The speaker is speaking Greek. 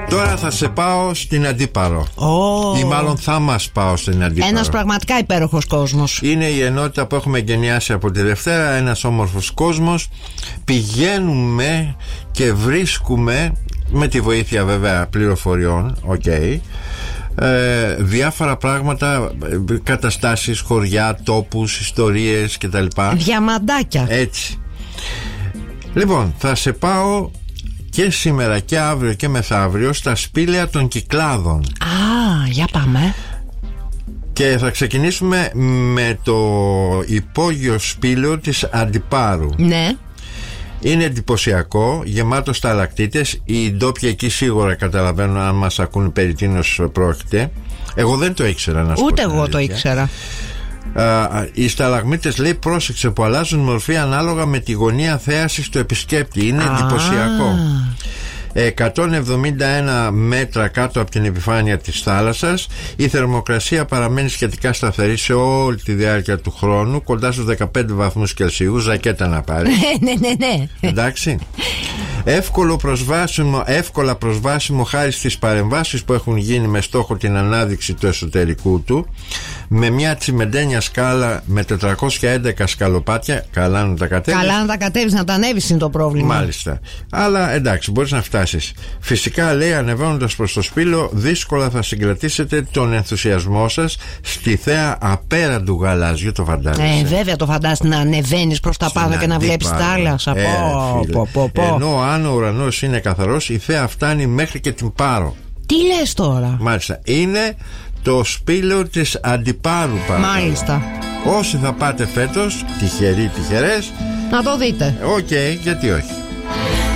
Τώρα θα σε πάω στην Αντίπαρο. Ή μάλλον θα μας πάω στην Αντίπαρο. Ένας πραγματικά υπέροχος κόσμος. Είναι η ενότητα που έχουμε εγκαινιάσει από τη Δευτέρα. Ένας όμορφος κόσμος. Πηγαίνουμε και βρίσκουμε, με τη βοήθεια βέβαια πληροφοριών, διάφορα πράγματα, καταστάσεις, χωριά, τόπους, ιστορίες κτλ. Διαμαντάκια. Έτσι. Λοιπόν, θα σε πάω και σήμερα και αύριο και μεθαύριο στα σπήλαια των Κυκλάδων. Για πάμε. Και θα ξεκινήσουμε με το υπόγειο σπήλαιο της Αντιπάρου. Ναι. Είναι εντυπωσιακό, γεμάτο σταλακτίτες. Οι ντόπιοι εκεί σίγουρα καταλαβαίνουν αν μας ακούν περί τίνος πρόκειται. Εγώ δεν το ήξερα, να σου πω. Ούτε εγώ το ήξερα. Οι σταλαγμίτες, λέει, πρόσεξε, που αλλάζουν μορφή ανάλογα με τη γωνία θέασης του επισκέπτη. Είναι εντυπωσιακό. 171 μέτρα κάτω από την επιφάνεια της θάλασσας. Η θερμοκρασία παραμένει σχετικά σταθερή σε όλη τη διάρκεια του χρόνου, κοντά στους 15 βαθμούς Κελσίου. Ζακέτα να πάρει. Ναι. Εντάξει. Εύκολα προσβάσιμο χάρη στις παρεμβάσεις που έχουν γίνει με στόχο την ανάδειξη του εσωτερικού του, με μια τσιμεντένια σκάλα με 411 σκαλοπάτια. Καλά να τα κατέβεις. Καλά να τα κατέβεις, να τα ανέβεις είναι το πρόβλημα. Μάλιστα. Αλλά εντάξει, μπορείς να φτάσεις. Φυσικά, λέει, ανεβαίνοντας προς το σπήλαιο, δύσκολα θα συγκρατήσετε τον ενθουσιασμό σας στη θέα απέραντου γαλάζιου. Το φαντάζεσαι? Βέβαια το φαντάζεσαι, να ανεβαίνεις προς τα πάνω και να βλέπεις τα άλλα. Ενώ αν ο ουρανός είναι καθαρός, η θέα φτάνει μέχρι και την Πάρο. Τι λες τώρα? Μάλιστα. Είναι το σπήλαιο της Αντιπάρου. Μάλιστα. Όσοι θα πάτε φέτος, τυχεροί, τυχερές, να το δείτε. γιατί όχι.